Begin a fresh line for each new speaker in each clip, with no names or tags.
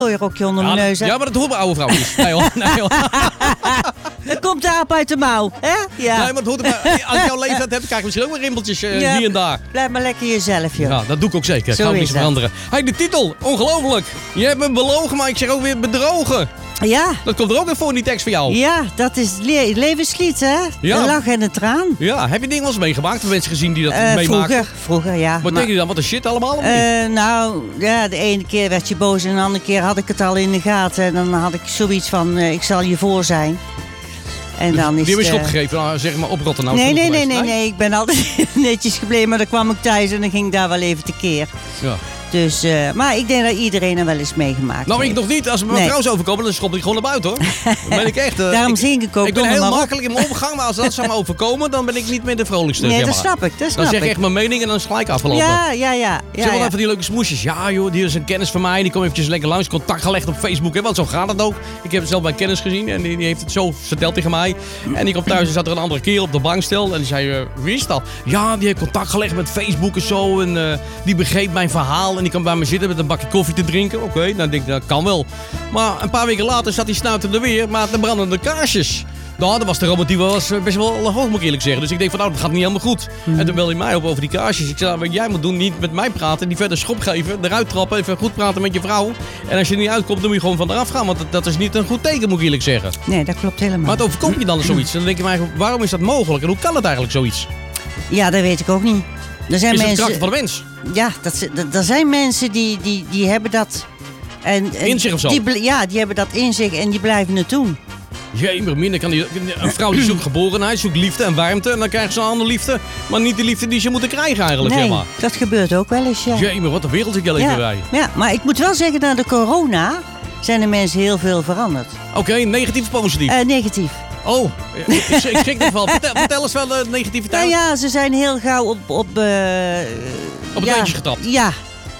rokje onder mijn neus. Hè?
Ja, maar dat hoort bij oude vrouwtjes. Nee hoor.
Dat komt de aap uit de mouw, hè? Ja.
Nee, maar dat hoort bij, als ik jouw leeftijd heb, krijg je misschien ook wel rimpeltjes hier en daar.
Blijf maar lekker jezelf, joh.
Ja, dat doe ik ook zeker. Ik
Zo
ga ook
is
niks
dat.
veranderen. Hey, de titel. Ongelooflijk. Je hebt me belogen, maar ik zeg ook weer bedrogen.
Ja.
Dat komt er ook in voor in die tekst van jou.
Ja, dat is levenslied, hè?
Ja.
Een lach en een traan.
Ja, heb je dingen wel eens meegemaakt? Of mensen gezien die dat meemaken?
Vroeger, ja.
Wat denk je dan? Wat een shit allemaal? Of niet?
Nou, ja, de ene keer werd je boos en de andere keer had ik het al in de gaten. En dan had ik zoiets van, ik zal je voor zijn. En dan is
die hebben je opgegeven, nou, zeg maar oprotten nou.
Nee, ik ben altijd netjes gebleven. Maar dan kwam ik thuis en dan ging ik daar wel even tekeer.
Ja.
Dus, maar ik denk dat iedereen er wel eens meegemaakt
Nou,
heeft.
ik nog niet. Als mijn vrouw zou overkomen, dan schop ik gewoon naar buiten, hoor. Dan ben ik echt...
Daarom zing ik ook.
Ik ben heel makkelijk in mijn omgang, maar als dat zou me overkomen, dan ben ik niet meer de vrolijkste.
Nee,
zeg
dat
maar.
snap ik.
Dan zeg ik echt mijn mening en dan is het gelijk afgelopen.
Ja.
Zeg wel even die leuke smoesjes. Ja joh, die is een kennis van mij. Die komt eventjes lekker langs. Contact gelegd op Facebook. Hè, want zo gaat het ook. Ik heb het zelf bij kennis gezien. En die heeft het zo verteld tegen mij. En die komt thuis en zat er een andere kerel op de bankstel. En die zei, wie is dat? Ja, die heeft contact gelegd met Facebook en zo. En die begreep mijn verhaal. En die kan bij me zitten met een bakje koffie te drinken. Oké, dan denk ik, dat kan wel. Maar een paar weken later zat die snuiter er weer. Maar de brandende kaarsjes. Nou, dat was de romantiek was best wel hoog, moet ik eerlijk zeggen. Dus ik denk van, nou, dat gaat niet helemaal goed. En toen belde hij mij op over die kaarsjes. Ik zei, wat jij moet doen, niet met mij praten. Die verder schop geven, eruit trappen, even goed praten met je vrouw. En als je er niet uitkomt, dan moet je gewoon van eraf gaan. Want dat is niet een goed teken, moet ik eerlijk zeggen.
Nee, dat klopt helemaal.
Maar het overkomt je dan zoiets. Dan denk je mij, waarom is dat mogelijk? En hoe kan het eigenlijk zoiets?
Ja, dat weet ik ook niet. Er zijn
is het
mensen,
kracht van de mens?
Ja, er zijn mensen die hebben dat...
In zich of zo?
Die hebben dat in zich en die blijven het doen.
Jee, kan een vrouw die zoekt geborenheid, zoekt liefde en warmte. En dan krijgt ze een andere liefde, maar niet de liefde die ze moeten krijgen eigenlijk.
Nee,
zeg maar.
dat gebeurt ook wel eens, ja.
Jee, wat een wereld ik leven bij.
Ja, maar ik moet wel zeggen, na de corona zijn de mensen heel veel veranderd.
Oké, negatief of positief?
Negatief.
Oh, ik schrik ervan. Vertel eens wel de negativiteit.
Nou ja, ze zijn heel gauw op
het eentje getapt.
Ja.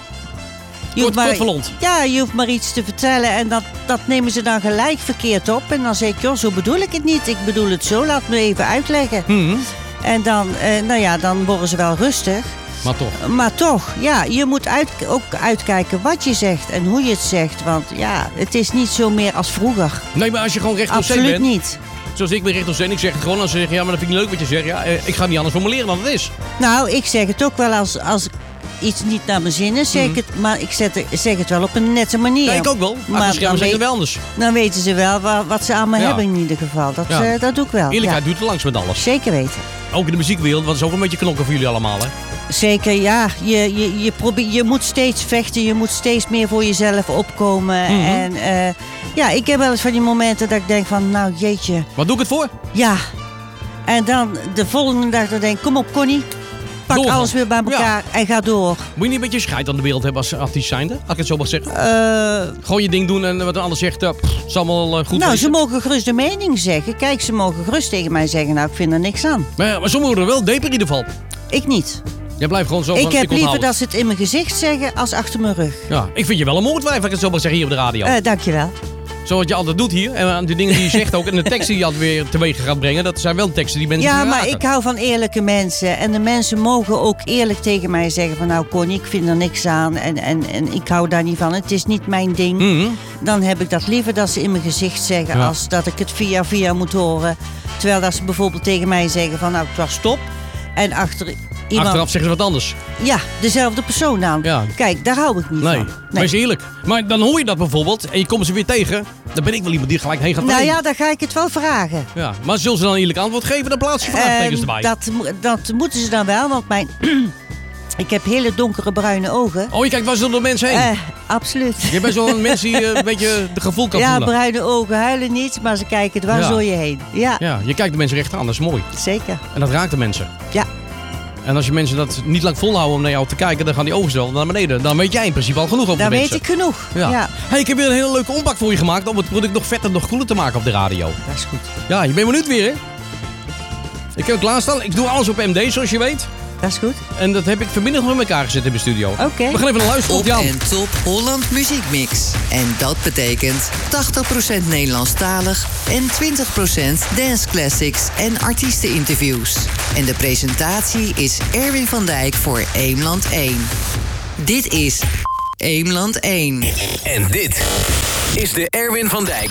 Kort verlond.
Ja, je hoeft maar iets te vertellen en dat nemen ze dan gelijk verkeerd op. En dan zeg ik, joh, zo bedoel ik het niet. Ik bedoel het zo, laat me even uitleggen. En dan, dan worden ze wel rustig. Maar toch, ja, je moet ook uitkijken wat je zegt en hoe je het zegt. Want ja, het is niet zo meer als vroeger.
Nee, maar als je gewoon recht op zee bent...
Absoluut niet.
Zoals ik ben recht op zee, ik zeg het gewoon als ze zeggen, ja, maar dat vind ik leuk wat je zegt. Ja, ik ga niet anders formuleren dan het is.
Nou, ik zeg het ook wel als iets niet naar mijn zin is, zeg ik het, maar ik zeg het wel op een nette manier.
Ja, ik ook wel. Maar dan zeggen het wel anders.
Dan weten ze wel wat ze aan me hebben in ieder geval. Dat doe ik wel.
Eerlijkheid doet er langs met alles.
Zeker weten.
Ook in de muziekwereld, want het is ook een beetje knokken voor jullie allemaal, hè?
Zeker, ja. Je moet steeds vechten, je moet steeds meer voor jezelf opkomen. En ik heb wel eens van die momenten dat ik denk van, nou jeetje.
Wat doe ik het voor?
Ja. En dan de volgende dag dan denk ik, kom op Connie. Pak alles weer bij elkaar en ga door.
Moet je niet een beetje scheid aan de wereld hebben als artiest zijnde? Als ik het zo mag zeggen. Gewoon je ding doen en wat een ander zegt, het is allemaal goed.
Nou, ze mogen gerust de mening zeggen. Kijk, ze mogen gerust tegen mij zeggen, nou, ik vind er niks aan.
Maar ze mogen er wel dapper in ieder geval.
Ik niet.
Jij blijft gewoon zo
ik
van,
heb liever dat ze het in mijn gezicht zeggen als achter mijn rug.
Ja, ik vind je wel een moordwijf, als ik het zo mag zeggen, hier op de radio.
Dankjewel.
Zoals je altijd doet hier. En de dingen die je zegt ook. En de teksten die je altijd weer teweeg gaat brengen. Dat zijn wel teksten die mensen
Ja, maar
raken.
ik hou van eerlijke mensen. En de mensen mogen ook eerlijk tegen mij zeggen van... Nou Connie, ik vind er niks aan. En ik hou daar niet van. Het is niet mijn ding. Dan heb ik dat liever dat ze in mijn gezicht zeggen... als dat ik het via moet horen. Terwijl dat ze bijvoorbeeld tegen mij zeggen van... Nou, het was top. En
achteraf zeggen ze wat anders.
Ja, dezelfde persoon dan. Ja. Kijk, daar hou ik niet van. Nee,
wees eerlijk. Maar dan hoor je dat bijvoorbeeld en je komt ze weer tegen. Dan ben ik wel iemand die gelijk heen gaat.
Nou ja, dan ga ik het wel vragen.
Ja, maar zullen ze dan een eerlijk antwoord geven? Dan plaats je vraagtekens erbij.
Dat moeten ze dan wel, want ik heb hele donkere bruine ogen.
Oh, je kijkt wel zo door mensen heen?
Absoluut.
Je bent zo'n mens die een beetje de gevoel kan voelen.
Ja, bruine ogen huilen niet, maar ze kijken dwars door je heen. Ja,
je kijkt de mensen recht aan, dat is mooi.
Zeker.
En dat raakt de mensen.
Ja.
En als je mensen dat niet lang volhouden om naar jou te kijken, dan gaan die ogen wel naar beneden. Dan weet jij in principe al genoeg over de mensen.
Dan weet ik genoeg, ja.
Hey, ik heb weer een hele leuke ombak voor je gemaakt om het product nog vetter, nog cooler te maken op de radio.
Dat is goed.
Ja, je bent benieuwd weer, hè? Ik heb het klaarstaan. Ik doe alles op MD, zoals je weet.
Dat is goed.
En dat heb ik vanmiddag nog met elkaar gezet in mijn studio.
Oké.
We gaan even naar luisteren op Jan.
En Top Holland Muziekmix. En dat betekent 80% Nederlandstalig en 20% dance classics en artiesteninterviews. En de presentatie is Erwin van Dijk voor Eemland 1. Dit is Eemland 1.
En dit is de Erwin van Dijk